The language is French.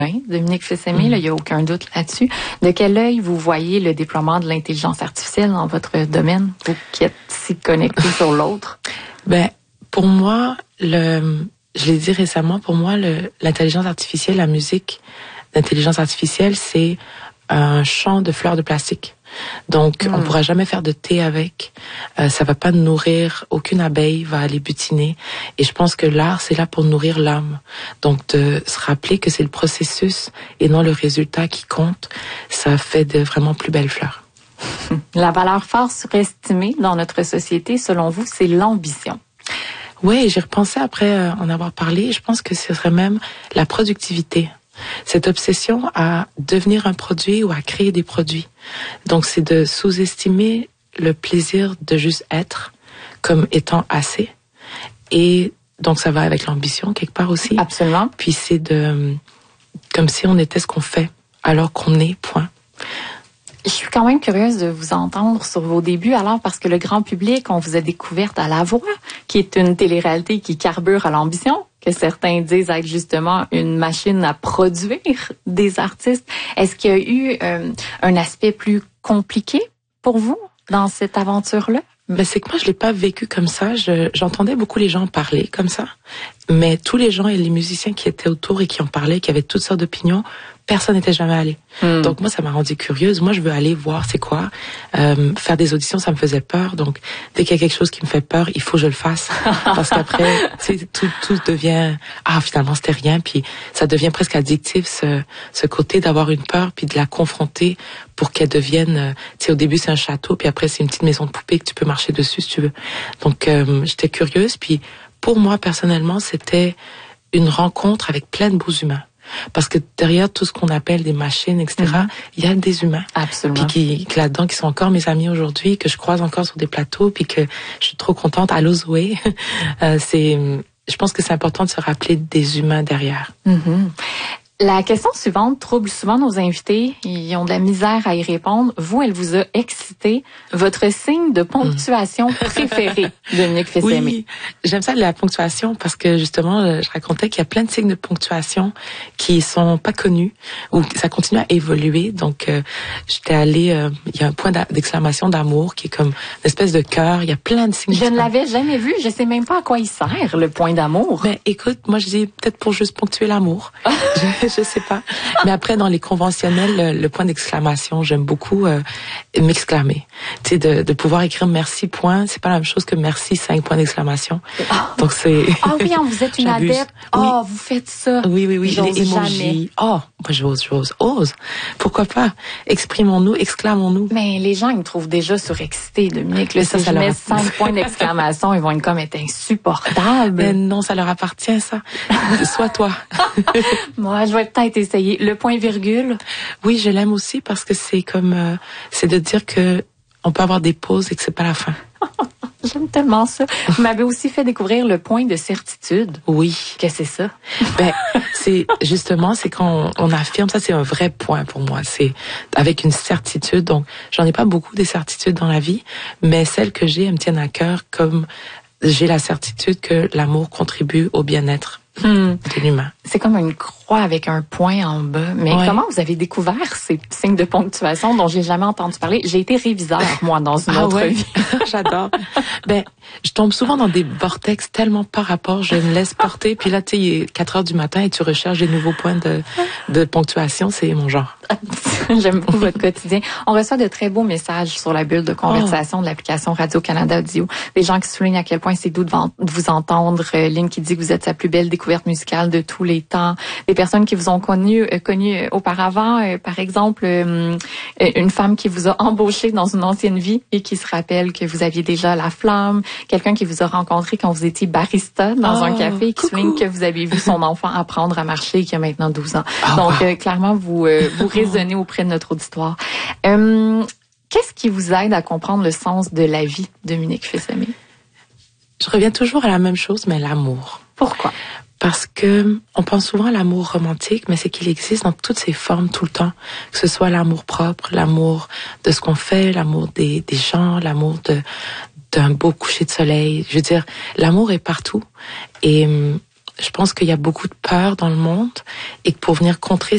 Dominique Fils-Aimé, il n'y a aucun doute là-dessus. De quel œil vous voyez le déploiement de l'intelligence artificielle dans votre domaine, vous qui êtes si connectés sur l'autre? Pour moi, je l'ai dit récemment, pour moi, l'intelligence artificielle, la musique d'intelligence artificielle, c'est un champ de fleurs de plastique. Donc, on pourra jamais faire de thé avec. Ça va pas nourrir, aucune abeille va aller butiner. Et je pense que l'art, c'est là pour nourrir l'âme. Donc, de se rappeler que c'est le processus et non le résultat qui compte, ça fait de vraiment plus belles fleurs. La valeur fort surestimée dans notre société, selon vous, c'est l'ambition. Oui, j'ai repensé après en avoir parlé. Je pense que ce serait même la productivité. Cette obsession à devenir un produit ou à créer des produits. Donc, c'est de sous-estimer le plaisir de juste être comme étant assez. Et donc, ça va avec l'ambition quelque part aussi. Absolument. Puis c'est comme si on était ce qu'on fait, alors qu'on est, point. Je suis quand même curieuse de vous entendre sur vos débuts, alors, parce que le grand public, on vous a découverte à La Voix, qui est une télé-réalité qui carbure à l'ambition, que certains disent être justement une machine à produire des artistes. Est-ce qu'il y a eu un aspect plus compliqué pour vous dans cette aventure-là? C'est que moi, je l'ai pas vécu comme ça. J'entendais beaucoup les gens parler comme ça. Mais tous les gens et les musiciens qui étaient autour et qui en parlaient, qui avaient toutes sortes d'opinions, personne n'était jamais allé. Donc moi, ça m'a rendue curieuse. Moi, je veux aller voir c'est quoi. Faire des auditions, ça me faisait peur. Donc, dès qu'il y a quelque chose qui me fait peur, il faut que je le fasse. Parce qu'après, tout devient, finalement, c'était rien. Puis ça devient presque addictif, ce côté d'avoir une peur, puis de la confronter pour qu'elle devienne, au début, c'est un château, puis après, c'est une petite maison de poupée que tu peux marcher dessus si tu veux. Donc, j'étais curieuse. Puis pour moi, personnellement, c'était une rencontre avec plein de beaux humains. Parce que derrière tout ce qu'on appelle des machines, etc., il y a des humains. Absolument. Puis qui là-dedans, qui sont encore mes amis aujourd'hui, que je croise encore sur des plateaux, puis que je suis trop contente. Allô Zoé. Je pense que c'est important de se rappeler des humains derrière. La question suivante trouble souvent nos invités. Ils ont de la misère à y répondre. Vous, elle vous a excité. Votre signe de ponctuation préféré, Dominique Fils-Aimé? Oui, j'aime ça la ponctuation parce que justement, je racontais qu'il y a plein de signes de ponctuation qui sont pas connus ou ça continue à évoluer. Donc, j'étais allée, il y a un point d'exclamation d'amour qui est comme une espèce de cœur. Il y a plein de signes. Je ne l'avais jamais vu. Je sais même pas à quoi il sert, le point d'amour. Mais écoute, moi je dis peut-être pour juste ponctuer l'amour. Je sais pas. Mais après, dans les conventionnels, le point d'exclamation, j'aime beaucoup m'exclamer. Tu sais, de pouvoir écrire merci point, c'est pas la même chose que merci 5 points d'exclamation. Donc c'est. Oui, vous êtes une adepte. Oui. Vous faites ça. Oui. Les emojis. Jamais. Moi j'ose. Pourquoi pas? Exprimons-nous, exclamons-nous. Mais les gens, ils me trouvent déjà surexcitée, Dominique. Là, si je mets 5 points d'exclamation, ils vont être comme être insupportables. Mais non, ça leur appartient, ça. Sois toi. Moi, je vais peut-être essayer. Le point-virgule? Oui, je l'aime aussi parce que c'est comme, c'est de dire que on peut avoir des pauses et que c'est pas la fin. J'aime tellement ça. Vous m'avez aussi fait découvrir le point de certitude. Oui. Qu'est-ce que c'est ça? C'est justement, c'est quand on affirme, ça c'est un vrai point pour moi. C'est avec une certitude. Donc, j'en ai pas beaucoup des certitudes dans la vie, mais celles que j'ai, elles me tiennent à cœur comme j'ai la certitude que l'amour contribue au bien-être de l'humain. C'est comme une croix avec un point en bas. Mais comment vous avez découvert ces signes de ponctuation dont j'ai jamais entendu parler? J'ai été réviseur, moi, dans une autre vie. J'adore. Je tombe souvent dans des vortex tellement par rapport, je me laisse porter. Puis là, tu sais, il est 4 heures du matin et tu recherches des nouveaux points de ponctuation. C'est mon genre. J'aime beaucoup votre quotidien. On reçoit de très beaux messages sur la bulle de conversation de l'application Radio-Canada Audio. Des gens qui soulignent à quel point c'est doux de vous entendre. Lynn qui dit que vous êtes sa plus belle découverte musicale de tous les temps. Des personnes qui vous ont connu auparavant. Par exemple, une femme qui vous a embauché dans une ancienne vie et qui se rappelle que vous aviez déjà la flamme. Quelqu'un qui vous a rencontré quand vous étiez barista dans un café et qui souligne que vous avez vu son enfant apprendre à marcher et qui a maintenant 12 ans. Donc, clairement, vous résonnez auprès de notre auditoire. Qu'est-ce qui vous aide à comprendre le sens de la vie, Dominique Fils-Aimé? Je reviens toujours à la même chose, mais l'amour. Pourquoi? Parce que on pense souvent à l'amour romantique, mais c'est qu'il existe dans toutes ses formes tout le temps. Que ce soit l'amour propre, l'amour de ce qu'on fait, l'amour des gens, l'amour d'un beau coucher de soleil. Je veux dire, l'amour est partout. Et je pense qu'il y a beaucoup de peur dans le monde et que pour venir contrer